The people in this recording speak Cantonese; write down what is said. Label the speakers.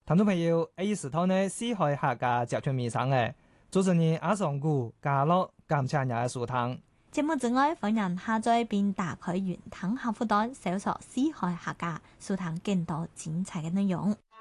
Speaker 1: 聽眾朋友，A 時頭呢，四海客家集團面上嘅主持人阿尚古嘉樂感謝人嘅收聽。
Speaker 2: 節目之外，歡迎下載並打開雲聽客戶端，搜索四海客家，收聽更多精彩嘅內容。